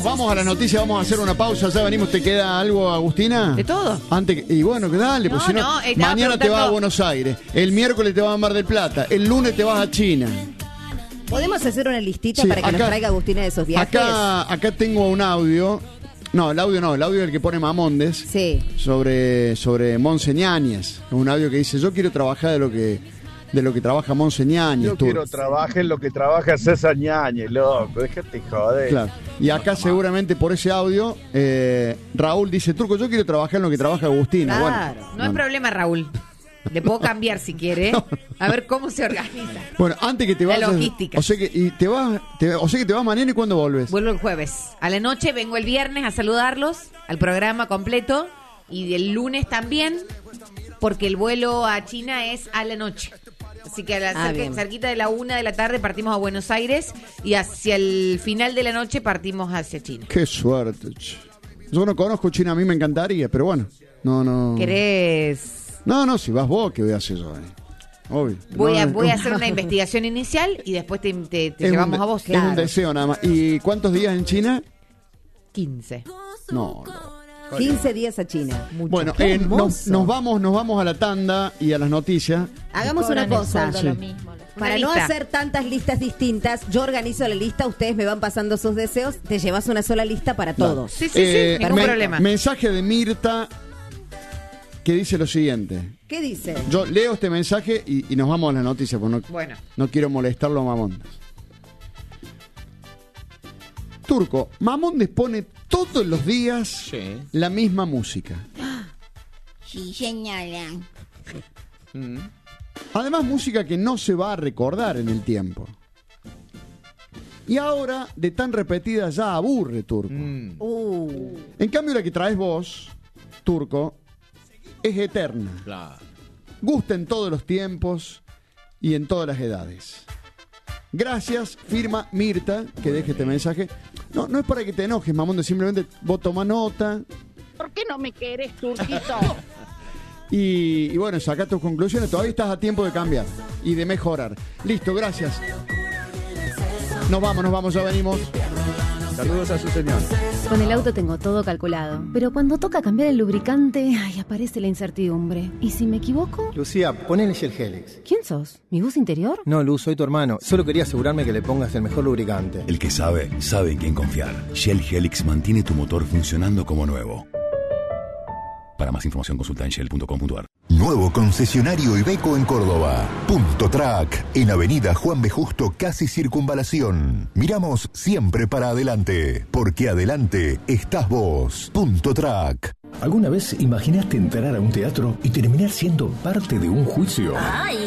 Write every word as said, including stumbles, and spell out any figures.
vamos a las noticias, vamos a hacer una pausa, ya venimos. ¿Te queda algo, Agustina? De todo. Antes que- y bueno, que dale, pues No, si no, no, estaba mañana te vas a preguntando- Buenos Aires, el miércoles te vas a Mar del Plata, el lunes te vas a China. ¿Podemos hacer una listita Sí, para que acá- nos traiga Agustina de esos viajes? Acá, acá tengo un audio. No, el audio no, el audio es el que pone Mamondes. Sí. Sobre, sobre Monse Ñáñez. Un audio que dice, yo quiero trabajar de lo que, de lo que trabaja Monse Ñáñez. Yo tú. quiero trabajar en lo que trabaja César Ñáñez, loco. Déjate joder. Claro. Y acá seguramente por ese audio, eh, Raúl dice, Turco, yo quiero trabajar en lo que trabaja Agustina. Claro. Bueno, No hay problema, Raúl. Le puedo cambiar si quiere. A ver cómo se organiza. Bueno, antes que te La vayas. logística. O sea que y te vas, te- o sea que te vas mañana y cuándo volves. Vuelvo el jueves. A la noche vengo el viernes a saludarlos al programa completo. Y el lunes también, porque el vuelo a China es a la noche. Así que a la Ah, cerca- bien. cerquita de la una de la tarde partimos a Buenos Aires y hacia el final de la noche partimos hacia China. Qué suerte. che. Yo no conozco China, a mí me encantaría, pero bueno. No, no. ¿Querés? No, no, si vas vos, ¿qué voy a hacer yo? eh? Obvio. Voy, No, a, es- voy a hacer una investigación inicial y después te, te- te es un llevamos de- a vos. Es un deseo nada más. ¿Y cuántos días en China? quince. No, no. quince días a China. Bueno, Qué eh, nos, hermoso. nos vamos, nos vamos a la tanda y a las noticias. Hagamos una Cobran el cosa. sueldo Sí. lo mismo. Para Una no lista. hacer tantas listas distintas, yo organizo la lista, ustedes me van pasando sus deseos, te llevas una sola lista para todos. Sí, sí, Eh, sí, ningún men- problema. Mensaje de Mirta que dice lo siguiente. ¿Qué dice? Yo leo este mensaje y, y nos vamos a las noticias, porque no, Bueno. no quiero molestarlo a Mamondes. Turco, Mamondes pone todos los días Sí. la misma música. Sí, señora. Mm. Además, música que no se va a recordar en el tiempo. Y ahora, de tan repetida, ya aburre, Turco. Mm. Uh, En cambio, la que traes vos, Turco, es eterna. Claro. Gusta en todos los tiempos y en todas las edades. Gracias, firma Mirta, que deje este mensaje. No, no es para que te enojes, Mamonde, simplemente vos toma nota ¿Por qué no me querés, Turquito? y, y bueno, saca tus conclusiones. Todavía estás a tiempo de cambiar y de mejorar. Listo, gracias. Nos vamos, nos vamos, ya venimos. Saludos a su señor. Con el auto tengo todo calculado, pero cuando toca cambiar el lubricante, ay, aparece la incertidumbre. ¿Y si me equivoco? Lucía, ponele Shell Helix. ¿Quién sos? ¿Mi voz interior? No, Luz, soy tu hermano. Solo quería asegurarme que le pongas el mejor lubricante. El que sabe, sabe en quién confiar. Shell Helix mantiene tu motor funcionando como nuevo. Para más información consulta en shell punto com punto a r. Nuevo concesionario Iveco en Córdoba. Punto Track, en Avenida Juan B. Justo, casi Circunvalación. Miramos siempre para adelante, porque adelante estás vos. Punto Track. ¿Alguna vez imaginaste entrar a un teatro y terminar siendo parte de un juicio? Ay,